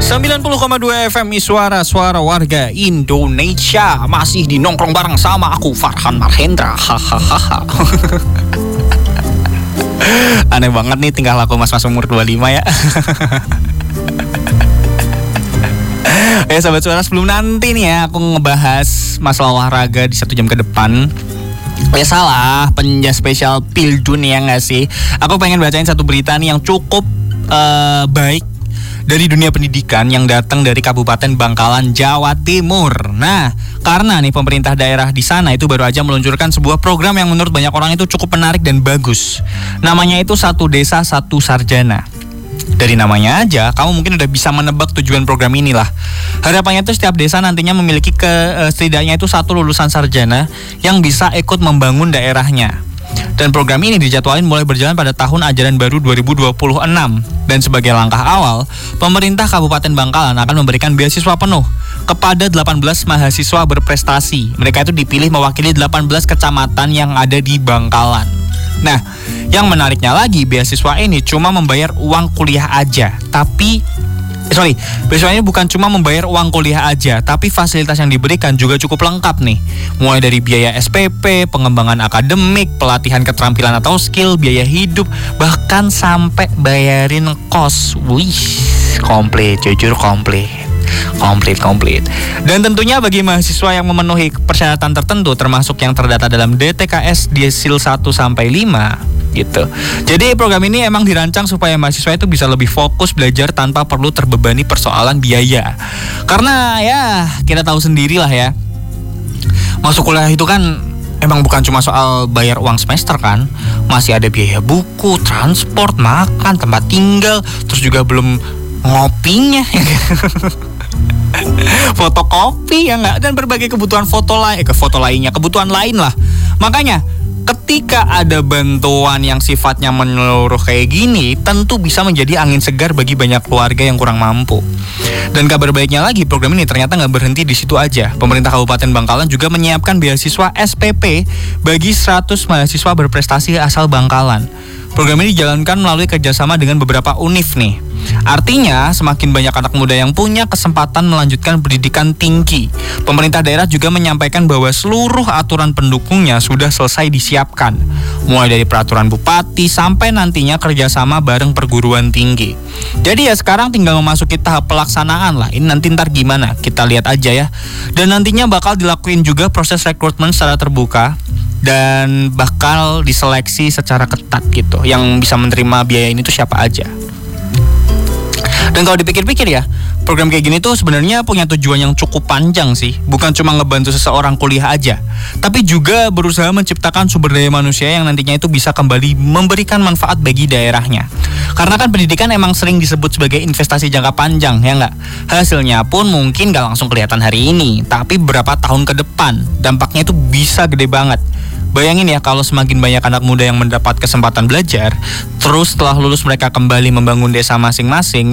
90,2 FM Suara Warga Indonesia. Masih di nongkrong bareng sama aku Farhan Marhendra. Hahaha. Aneh banget nih tingkah laku mas-mas umur 25 ya. Ya sahabat suara, sebelum nanti nih ya aku ngebahas masalah olahraga di 1 jam ke depan. Ya salah, penja spesial Pildun ya gak sih? Aku pengen bacain satu berita nih yang cukup baik dari dunia pendidikan yang datang dari Kabupaten Bangkalan, Jawa Timur. Nah, karena nih pemerintah daerah di sana itu baru aja meluncurkan sebuah program yang menurut banyak orang itu cukup menarik dan bagus. Namanya itu Satu Desa Satu Sarjana. Dari namanya aja, kamu mungkin udah bisa menebak tujuan program inilah. Harapannya itu setiap desa nantinya memiliki setidaknya itu satu lulusan sarjana yang bisa ikut membangun daerahnya. Dan program ini dijadwalin mulai berjalan pada tahun ajaran baru 2026. Dan sebagai langkah awal, pemerintah Kabupaten Bangkalan akan memberikan beasiswa penuh kepada 18 mahasiswa berprestasi. Mereka itu dipilih mewakili 18 kecamatan yang ada di Bangkalan. Nah, yang menariknya lagi, beasiswa ini cuma membayar uang kuliah aja. Beasiswa ini bukan cuma membayar uang kuliah aja, tapi fasilitas yang diberikan juga cukup lengkap nih. Mulai dari biaya SPP, pengembangan akademik, pelatihan keterampilan atau skill, biaya hidup, bahkan sampai bayarin kos. Wih, komplit, jujur komplit. Dan tentunya bagi mahasiswa yang memenuhi persyaratan tertentu, termasuk yang terdata dalam DTKS Desil 1 sampai 5 gitu. Jadi program ini emang dirancang supaya mahasiswa itu bisa lebih fokus belajar tanpa perlu terbebani persoalan biaya. Karena ya kita tahu sendirilah ya, masuk kuliah itu kan emang bukan cuma soal bayar uang semester kan, masih ada biaya buku, transport, makan, tempat tinggal, terus juga belum ngopinya. Fotokopi ya nggak, dan berbagai kebutuhan kebutuhan lain lah. Makanya ketika ada bantuan yang sifatnya menyeluruh kayak gini, tentu bisa menjadi angin segar bagi banyak keluarga yang kurang mampu. Dan kabar baiknya lagi, program ini ternyata nggak berhenti di situ aja. Pemerintah Kabupaten Bangkalan juga menyiapkan beasiswa SPP bagi 100 mahasiswa berprestasi asal Bangkalan. Program ini dijalankan melalui kerjasama dengan beberapa univ nih. Artinya semakin banyak anak muda yang punya kesempatan melanjutkan pendidikan tinggi. Pemerintah daerah juga menyampaikan bahwa seluruh aturan pendukungnya sudah selesai disiapkan, mulai dari peraturan bupati sampai nantinya kerjasama bareng perguruan tinggi. Jadi ya sekarang tinggal memasuki tahap pelaksanaan lah. Ini nanti ntar gimana, kita lihat aja ya. Dan nantinya bakal dilakuin juga proses rekrutmen secara terbuka dan bakal diseleksi secara ketat gitu. Yang bisa menerima biaya ini tuh siapa aja. Dan kalau dipikir-pikir ya, program kayak gini tuh sebenarnya punya tujuan yang cukup panjang sih. Bukan cuma ngebantu seseorang kuliah aja, tapi juga berusaha menciptakan sumber daya manusia yang nantinya itu bisa kembali memberikan manfaat bagi daerahnya. Karena kan pendidikan emang sering disebut sebagai investasi jangka panjang, ya nggak? Hasilnya pun mungkin gak langsung kelihatan hari ini, tapi beberapa tahun ke depan dampaknya itu bisa gede banget. Bayangin ya kalau semakin banyak anak muda yang mendapat kesempatan belajar, terus setelah lulus mereka kembali membangun desa masing-masing,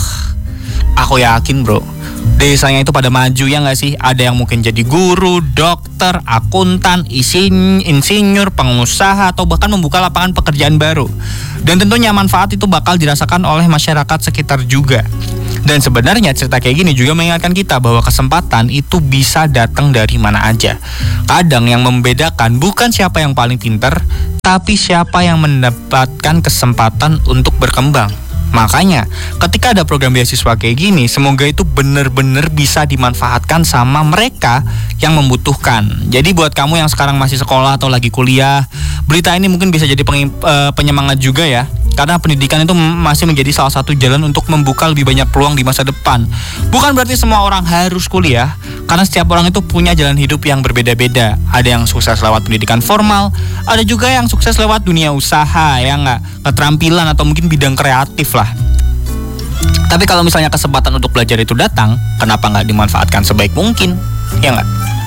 aku yakin bro, desanya itu pada maju ya nggak sih? Ada yang mungkin jadi guru, dokter, akuntan, insinyur, pengusaha, atau bahkan membuka lapangan pekerjaan baru. Dan tentunya manfaat itu bakal dirasakan oleh masyarakat sekitar juga. Dan sebenarnya cerita kayak gini juga mengingatkan kita bahwa kesempatan itu bisa datang dari mana aja. Kadang yang membedakan bukan siapa yang paling pintar, tapi siapa yang mendapatkan kesempatan untuk berkembang. Makanya ketika ada program beasiswa kayak gini, semoga itu benar-benar bisa dimanfaatkan sama mereka yang membutuhkan. Jadi buat kamu yang sekarang masih sekolah atau lagi kuliah, berita ini mungkin bisa jadi penyemangat juga ya. Karena pendidikan itu masih menjadi salah satu jalan untuk membuka lebih banyak peluang di masa depan. Bukan berarti semua orang harus kuliah, karena setiap orang itu punya jalan hidup yang berbeda-beda. Ada yang sukses lewat pendidikan formal, ada juga yang sukses lewat dunia usaha, ya nggak, keterampilan atau mungkin bidang kreatif lah. Tapi kalau misalnya kesempatan untuk belajar itu datang, kenapa nggak dimanfaatkan sebaik mungkin, ya nggak?